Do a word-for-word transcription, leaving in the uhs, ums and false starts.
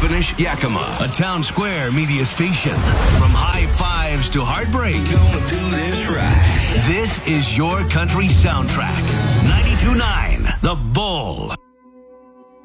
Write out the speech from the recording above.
Toppenish, Yakima. A Town Square media station. From high fives to heartbreak. Gonna do this right. This is your country soundtrack. ninety-two point nine The Bull.